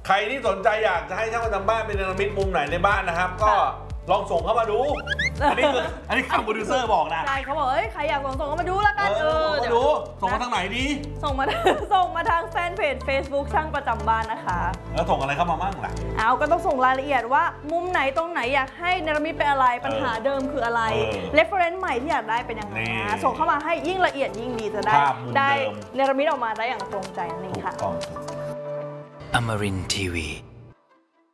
รที่สนใจอยากจะให้ช่างประจำบ้านเป็นเนรมิตมุมไหนในบ้านนะครับก็ลองส่งเข้ามาดูอันนี้คำโปรดิวเซอร์บอกนะใช่เขาบอกใครอยากส่งเข้ามาดูแล้วกันมาดูส่งมาทางไหนดีส่งมาทางแฟนเพจ Facebook ช่างประจำบ้านนะคะแล้วส่งอะไรเข้ามามั่งล่ะก็ต้องส่งรายละเอียดว่ามุมไหนตรงไหนอยากให้เนรมิตเป็นอะไรปัญหาเดิมคืออะไร reference ใหม่ที่อยากได้เป็นยังไงส่งเข้ามาให้ยิ่งละเอียดยิ่งดีจะได้เนรมิตออกมาได้อย่างตรงใจนั่นเองค่ะ Amarin Tiwi